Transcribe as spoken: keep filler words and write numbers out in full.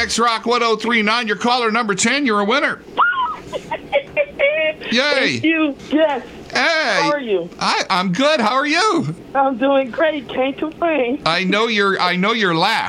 X Rock one oh three point nine. You're caller number ten. You're a winner. Yay. Thank you. Yes. Hey. How are you? I, I'm good. How are you? I'm doing great. Can't complain. I know you're I know you're laugh.